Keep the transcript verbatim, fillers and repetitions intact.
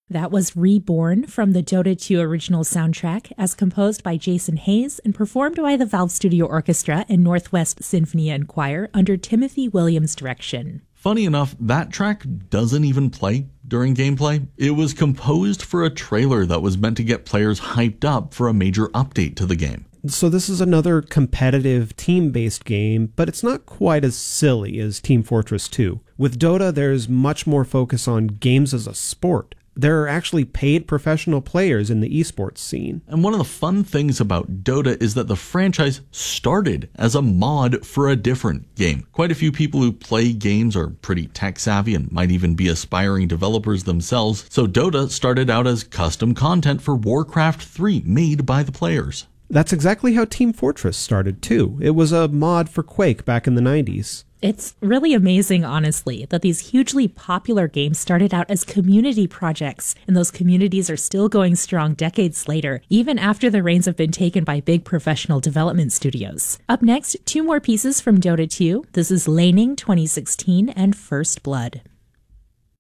That was Reborn from the Dota two original soundtrack, as composed by Jason Hayes and performed by the Valve Studio Orchestra and Northwest Symphony and Choir under Timothy Williams' direction. Funny enough, that track doesn't even play during gameplay. It was composed for a trailer that was meant to get players hyped up for a major update to the game. So this is another competitive team-based game, but it's not quite as silly as Team Fortress two. With Dota, there's much more focus on games as a sport. There are actually paid professional players in the esports scene. And one of the fun things about Dota is that the franchise started as a mod for a different game. Quite a few people who play games are pretty tech savvy and might even be aspiring developers themselves, so Dota started out as custom content for Warcraft three made by the players. That's exactly how Team Fortress started too. It was a mod for Quake back in the nineties. It's really amazing, honestly, that these hugely popular games started out as community projects, and those communities are still going strong decades later, even after the reins have been taken by big professional development studios. Up next, two more pieces from Dota two. This is Laning twenty sixteen and First Blood.